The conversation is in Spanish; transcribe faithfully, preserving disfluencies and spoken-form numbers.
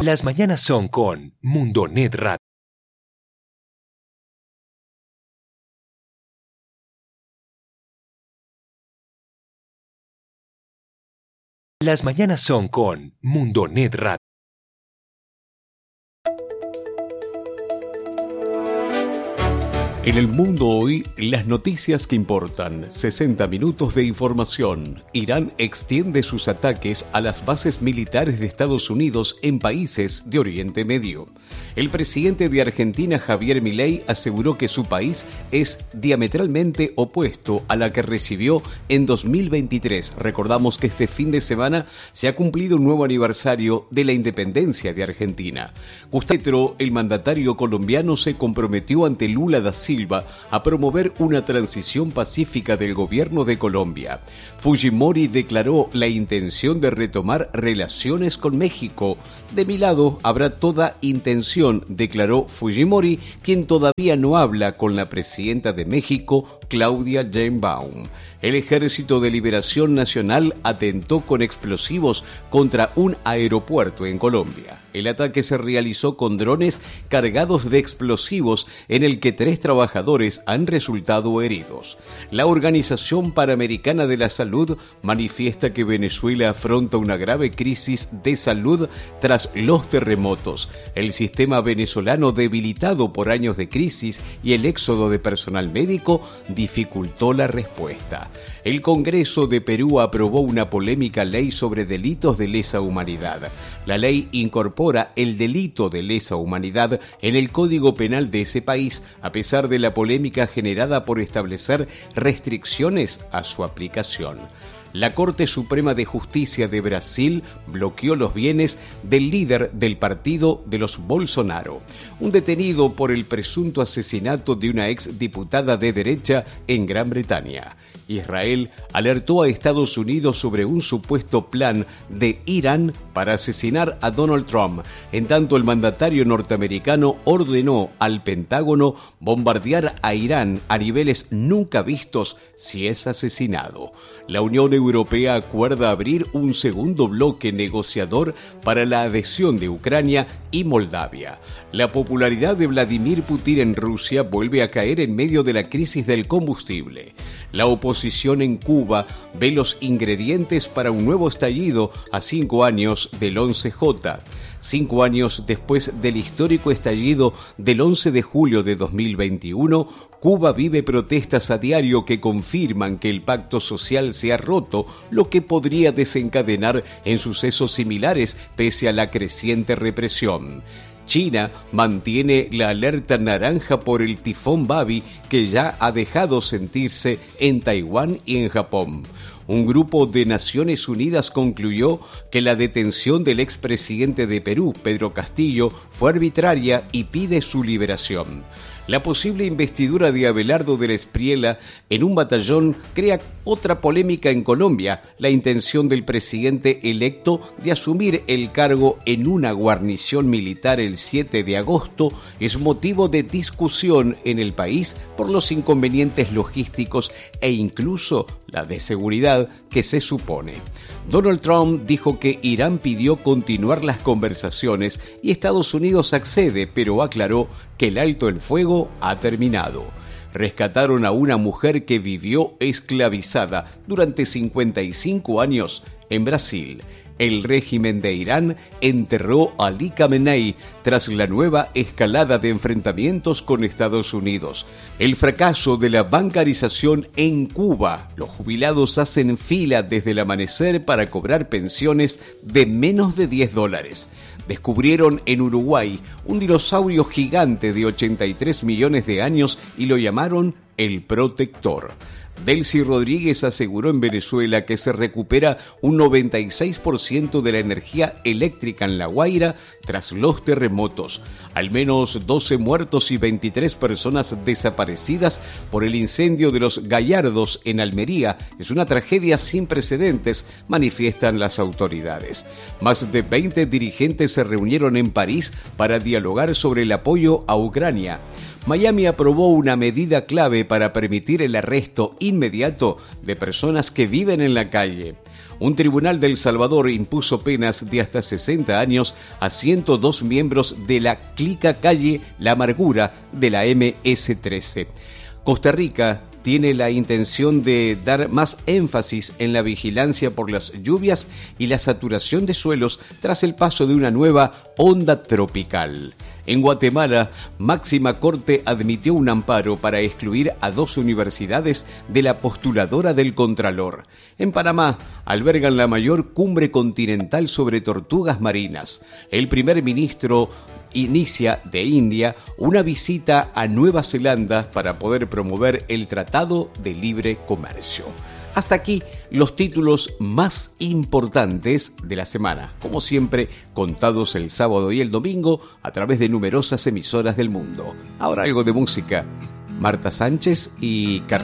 Las mañanas son con Mundonet Radio. Las mañanas son con Mundonet Radio. En el mundo hoy, las noticias que importan. sesenta minutos de información. Irán extiende sus ataques a las bases militares de Estados Unidos en países de Oriente Medio. El presidente de Argentina, Javier Milei, aseguró que su país es diametralmente opuesto a la que recibió en dos mil veintitrés. Recordamos que este fin de semana se ha cumplido un nuevo aniversario de la independencia de Argentina. Gustavo Petro, el mandatario colombiano, se comprometió ante Lula da Silva a promover una transición pacífica del gobierno de Colombia. Fujimori declaró la intención de retomar relaciones con México. De mi lado habrá toda intención, declaró Fujimori, quien todavía no habla con la presidenta de México, Claudia Sheinbaum. El Ejército de Liberación Nacional atentó con explosivos contra un aeropuerto en Colombia. El ataque se realizó con drones cargados de explosivos en el que tres trabajadores han resultado heridos. La Organización Panamericana de la Salud manifiesta que Venezuela afronta una grave crisis de salud tras los terremotos. El sistema venezolano, debilitado por años de crisis y el éxodo de personal médico, dificultó la respuesta. El Congreso de Perú aprobó una polémica ley sobre delitos de lesa humanidad. La ley incorpora el delito de lesa humanidad en el Código Penal de ese país, a pesar de la polémica generada por establecer restricciones a su aplicación. La Corte Suprema de Justicia de Brasil bloqueó los bienes del líder del partido de los Bolsonaro, un detenido por el presunto asesinato de una ex diputada de derecha en Gran Bretaña. Israel alertó a Estados Unidos sobre un supuesto plan de Irán para asesinar a Donald Trump. En tanto, el mandatario norteamericano ordenó al Pentágono bombardear a Irán a niveles nunca vistos si es asesinado. La Unión Europea acuerda abrir un segundo bloque negociador para la adhesión de Ucrania y Moldavia. La popularidad de Vladimir Putin en Rusia vuelve a caer en medio de la crisis del combustible. La oposición en Cuba ve los ingredientes para un nuevo estallido a cinco años del once J. Cinco años después del histórico estallido del once de julio de dos mil veintiuno, Cuba vive protestas a diario que confirman que el pacto social se ha roto, lo que podría desencadenar en sucesos similares pese a la creciente represión. China mantiene la alerta naranja por el tifón Babi, que ya ha dejado sentirse en Taiwán y en Japón. Un grupo de Naciones Unidas concluyó que la detención del expresidente de Perú, Pedro Castillo, fue arbitraria y pide su liberación. La posible investidura de Abelardo de la Espriella en un batallón crea otra polémica en Colombia. La intención del presidente electo de asumir el cargo en una guarnición militar el siete de agosto es motivo de discusión en el país por los inconvenientes logísticos e incluso la de seguridad que se supone. Donald Trump dijo que Irán pidió continuar las conversaciones y Estados Unidos accede, pero aclaró que el alto el fuego ha terminado. Rescataron a una mujer que vivió esclavizada durante cincuenta y cinco años en Brasil. El régimen de Irán enterró a Ali Khamenei tras la nueva escalada de enfrentamientos con Estados Unidos. El fracaso de la bancarización en Cuba. Los jubilados hacen fila desde el amanecer para cobrar pensiones de menos de diez dólares. Descubrieron en Uruguay un dinosaurio gigante de ochenta y tres millones de años y lo llamaron el Protector. Delcy Rodríguez aseguró en Venezuela que se recupera un noventa y seis por ciento de la energía eléctrica en La Guaira tras los terremotos. Al menos doce muertos y veintitrés personas desaparecidas por el incendio de los Gallardos en Almería. Es una tragedia sin precedentes, manifiestan las autoridades. Más de veinte dirigentes se reunieron en París para dialogar sobre el apoyo a Ucrania. Miami aprobó una medida clave para permitir el arresto inmediato de personas que viven en la calle. Un tribunal de El Salvador impuso penas de hasta sesenta años a ciento dos miembros de la clica Calle La Amargura de la eme ese trece. Costa Rica tiene la intención de dar más énfasis en la vigilancia por las lluvias y la saturación de suelos tras el paso de una nueva onda tropical. En Guatemala, Máxima Corte admitió un amparo para excluir a dos universidades de la postuladora del Contralor. En Panamá, albergan la mayor cumbre continental sobre tortugas marinas. El primer ministro inicia de India una visita a Nueva Zelanda para poder promover el Tratado de Libre Comercio. Hasta aquí los títulos más importantes de la semana, como siempre contados el sábado y el domingo a través de numerosas emisoras del mundo. Ahora algo de música. Marta Sánchez y Carlos